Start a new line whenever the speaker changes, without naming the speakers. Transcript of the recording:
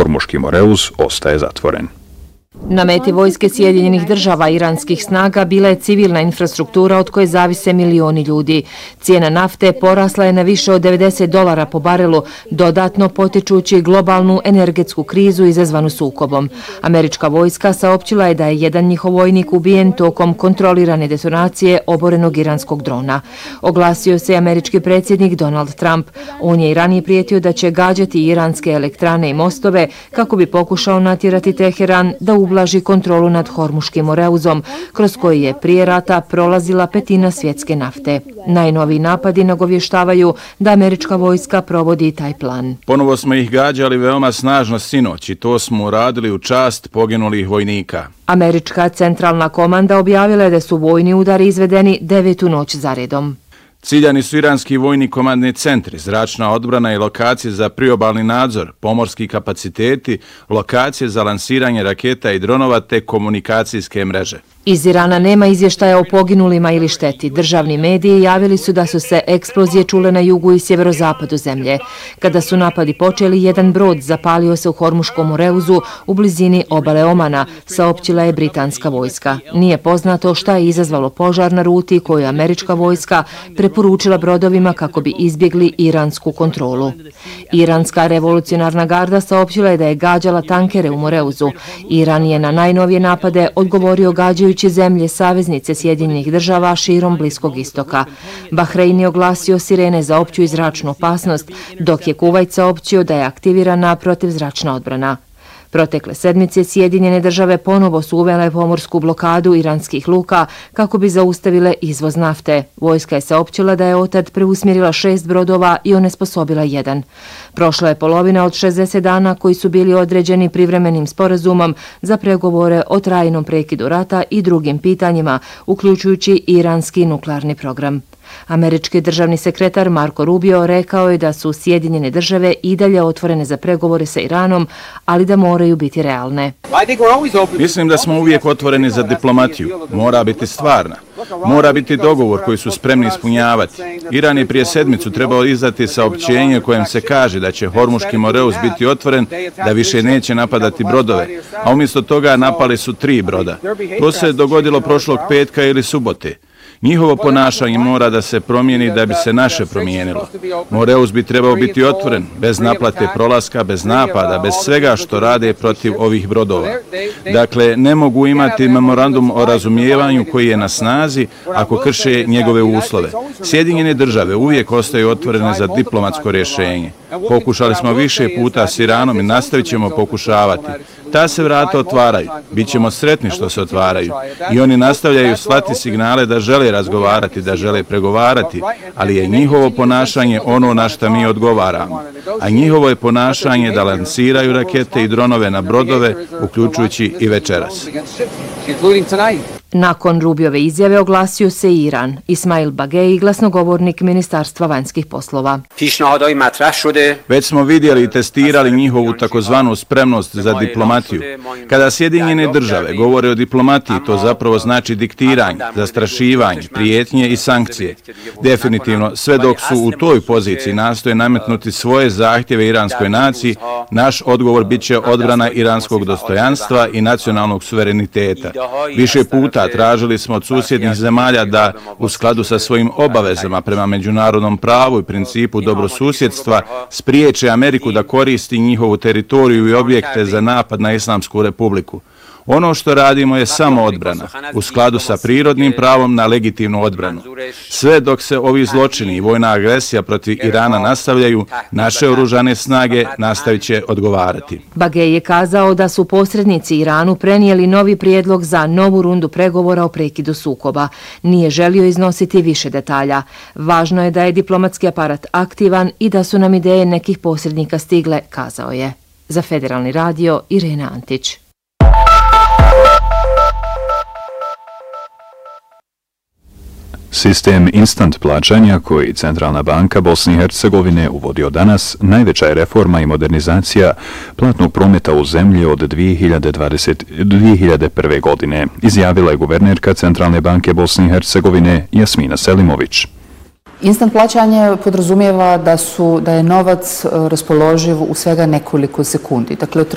Hormuški Moreuz ostaje zatvoren.
Na meti vojske Sjedinjenih država iranskih snaga bila je civilna infrastruktura od koje zavise milioni ljudi. Cijena nafte porasla je na više od $90 po barelu, dodatno potičući globalnu energetsku krizu izazvanu sukobom. Američka vojska saopćila je da je jedan njihov vojnik ubijen tokom kontrolirane detonacije oborenog iranskog drona. Oglasio se američki predsjednik Donald Trump. On je i ranije prijetio da će gađati iranske elektrane i mostove kako bi pokušao natjerati Teheran da ublaži kontrolu nad Hormuškim Moreuzom, kroz koji je prije rata prolazila petina svjetske nafte. Najnoviji napadi nagovještavaju da američka vojska provodi taj plan.
Ponovo smo ih gađali veoma snažno sinoć i to smo uradili u čast poginulih vojnika.
Američka centralna komanda objavila je da su vojni udari izvedeni 9. noć zaredom.
Ciljani su iranski vojni komandni centri, zračna odbrana i lokacije za priobalni nadzor, pomorski kapaciteti, lokacije za lansiranje raketa i dronova te komunikacijske mreže.
Iz Irana nema izvještaja o poginulima ili šteti. Državni mediji javili su da su se eksplozije čule na jugu i sjeverozapadu zemlje. Kada su napadi počeli, jedan brod zapalio se u Hormuškom Moreuzu u blizini obale Omana, saopćila je britanska vojska. Nije poznato šta je izazvalo požar na ruti koju je američka vojska preporučila brodovima kako bi izbjegli iransku kontrolu. Iranska revolucionarna garda saopćila je da je gađala tankere u Moreuzu. Iran je na najnovije napade odgovorio gađajući zemlje saveznice Sjedinjenih država širom Bliskog istoka. Bahrein je oglasio sirene za opću i zračnu opasnost, dok je Kuvajt saopćio da je aktivirana protivzračna odbrana. Protekle sedmice Sjedinjene države ponovo su uvele pomorsku blokadu iranskih luka kako bi zaustavile izvoz nafte. Vojska je saopćila da je otad preusmjerila 6 brodova i onesposobila 1. Prošla je polovina od 60 dana koji su bili određeni privremenim sporazumom za pregovore o trajnom prekidu rata i drugim pitanjima, uključujući iranski nuklearni program. Američki državni sekretar Marco Rubio rekao je da su Sjedinjene države i dalje otvorene za pregovore sa Iranom, ali da moraju biti realne.
Mislim da smo uvijek otvoreni za diplomatiju. Mora biti stvarna. Mora biti dogovor koji su spremni ispunjavati. Iran je prije sedmicu trebao izdati saopćenje kojem se kaže da će Hormuški Moreuz biti otvoren, da više neće napadati brodove, a umjesto toga napali su 3 broda. To se dogodilo prošlog petka ili subote. Njihovo ponašanje mora da se promijeni da bi se naše promijenilo. Moreuz bi trebao biti otvoren, bez naplate prolaska, bez napada, bez svega što rade protiv ovih brodova. Dakle, ne mogu imati memorandum o razumijevanju koji je na snazi ako krše njegove uslove. Sjedinjene države uvijek ostaju otvorene za diplomatsko rješenje. Pokušali smo više puta s Iranom i nastavit ćemo pokušavati. Ta se vrata otvaraju. Bićemo sretni što se otvaraju. I oni nastavljaju slati signale da žele razgovarati, da žele pregovarati, ali je njihovo ponašanje ono na što mi odgovaramo. A njihovo je ponašanje da lansiraju rakete i dronove na brodove, uključujući i večeras.
Nakon Rubiove izjave oglasio se i Iran. Ismail Bagei, glasnogovornik Ministarstva vanjskih poslova.
Već smo vidjeli i testirali njihovu takozvanu spremnost za diplomatiju. Kada Sjedinjene države govore o diplomatiji, to zapravo znači diktiranje, zastrašivanje, prijetnje i sankcije. Definitivno, sve dok su u toj poziciji nastoje nametnuti svoje zahtjeve iranskoj naciji, naš odgovor bit će odbrana iranskog dostojanstva i nacionalnog suvereniteta. Više puta tražili smo od susjednih zemalja da, u skladu sa svojim obavezama prema međunarodnom pravu i principu dobrosusjedstva, spriječe Ameriku da koristi njihovu teritoriju i objekte za napad na Islamsku republiku. Ono što radimo je samo odbrana, u skladu sa prirodnim pravom na legitimnu odbranu. Sve dok se ovi zločini i vojna agresija protiv Irana nastavljaju, naše oružane snage nastavit će odgovarati.
Bagei je kazao da su posrednici Iranu prenijeli novi prijedlog za novu rundu pregovora o prekidu sukoba. Nije želio iznositi više detalja. Važno je da je diplomatski aparat aktivan i da su nam ideje nekih posrednika stigle, kazao je. Za Federalni radio, Irena Antić.
Sistem instant plaćanja koji Centralna banka Bosne i Hercegovine uvodi od danas najveća je reforma i modernizacija platnog prometa u zemlji od 2001. godine, izjavila je guvernerka Centralne banke Bosne i Hercegovine Jasmina Selimović.
Instant plaćanje podrazumijeva da je novac raspoloživ u svega nekoliko sekundi. Dakle,